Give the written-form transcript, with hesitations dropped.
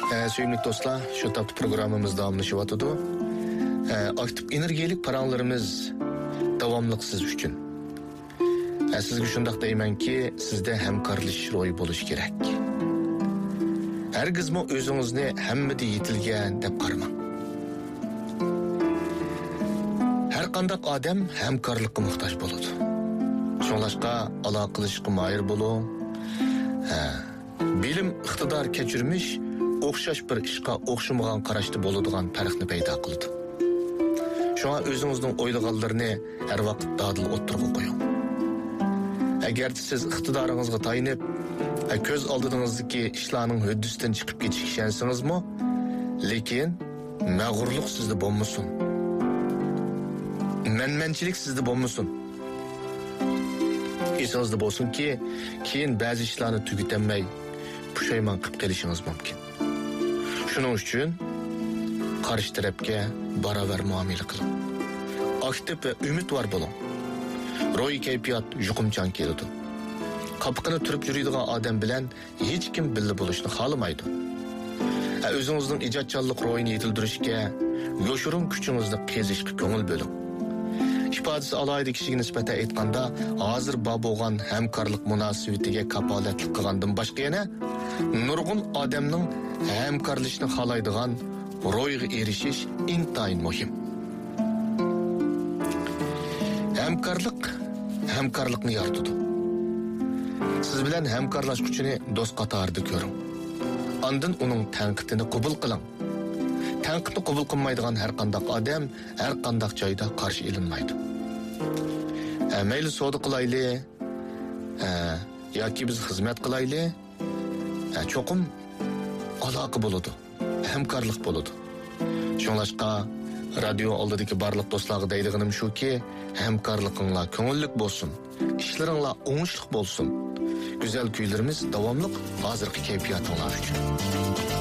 Sevimli dostlar, şu taptı programımız davamlaşıvatıdı. Aktif energiyalik paranlarımız davamlıksız üçün. Sizge şundaq deymenki, sizde hemkarlış royu buluş gerek. Hergizmi özünüzni hemmede yetilgen dep qarmang. Her qandaq adam hemkarlıkka muhtaç boludu. Şoңlашqa alaqılışqı mayır bolu. Bilim iqtidar keçirmiş, o'xshash bir ishqa o'xshamagan qarashda bo'ladigan farqni paydo qildi. Shunga o'zingizning o'ylaganlarini har vaqt dadil o'ttirib qo'ying. Agar siz iqtidoringizga tayinib, ko'z oldingizdagi ishlarning huddisidan chiqib ketish ishansingizmi, lekin mag'rurlik sizda bo'lmasin. Menmenchilik sizda bo'lmasin. Esingizda bo'lsinki, keyin ba'zi ishlarni tugatamay pushaymon qilib kelishingiz mumkin. Shuning uchun qarshi tarafga barobar muomala qiling. Aktiv va umidvor bo'ling. Ro'y kayfiyat yuqumchan keladi. Qapqini turib yuradigan odam bilan hech kim birga bo'lishni xohlamaydi. O'zingizning ijodchanlik ro'yini yetildirishga yoshirin kuchingizni qezishga ko'ngil bo'ling. İfadesi alayda kişiga nisbatan aytganda, hozir bor bo'lgan hamkorlik munosabatiga kapolatlik qilgandan boshqa yana nurg'un odamning hamkorlashni xohlaydigan ro'yga erishish intayin muhim. Hamkorlikni yaratadi. Siz bilan hamkorlashuvchini do'st qatorida ko'ring. Ondan uning tanqidini qabul qiling. Tanqidni qabul qilmaydigan har qanday odam har qanday joyda qarshi ilinmaydi. Mayli savdo qilayli, yoki biz xizmat qilayli, cho'qim aloqa bo'ladi, hamkorlik bo'ladi. Shunlashqa radio oldidagi barliq do'stlarga deydiganim shuki, hamkorliginglar ko'ngillik bo'lsin, ishlaringlar o'ngishli bo'lsin. Go'zal kuylarimiz davomli hozirgi kayfiyatinglar uchun.